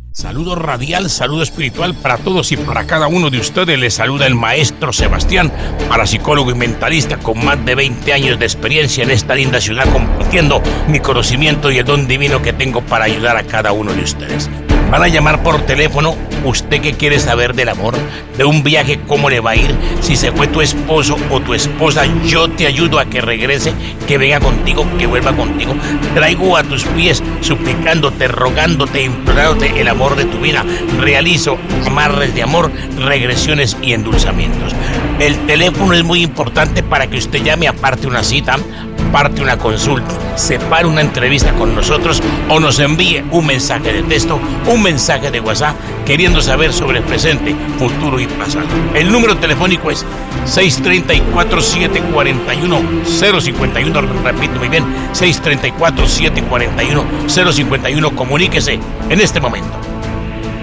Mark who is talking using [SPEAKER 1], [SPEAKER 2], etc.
[SPEAKER 1] Saludo radial, saludo espiritual para todos y para cada uno de ustedes. Les saluda el maestro Sebastián, parapsicólogo y mentalista con más de 20 años de experiencia en esta linda ciudad, compartiendo mi conocimiento y el don divino que tengo para ayudar a cada uno de ustedes. Van a llamar por teléfono. ¿Usted qué quiere saber del amor? ¿De un viaje? ¿Cómo le va a ir? Si se fue tu esposo o tu esposa, yo te ayudo a que regrese, que venga contigo, que vuelva contigo. Traigo a tus pies, suplicándote, rogándote, implorándote el amor de tu vida. Realizo amarres de amor, regresiones y endulzamientos. El teléfono es muy importante para que usted llame, aparte una cita, aparte una consulta, separe una entrevista con nosotros o nos envíe un mensaje de texto, un mensaje de WhatsApp, queriendo saber sobre el presente, futuro y pasado. El número telefónico es 634-741-051, repito muy bien, 634-741-051. Comuníquese en este momento.